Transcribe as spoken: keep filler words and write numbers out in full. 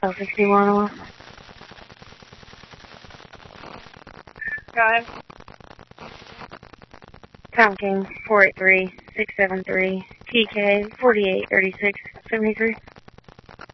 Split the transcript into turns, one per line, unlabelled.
Oh, sixty-one off. Go ahead. Tom King, four eight three, six seven three, T K, forty-eight thirty-six seventy-three.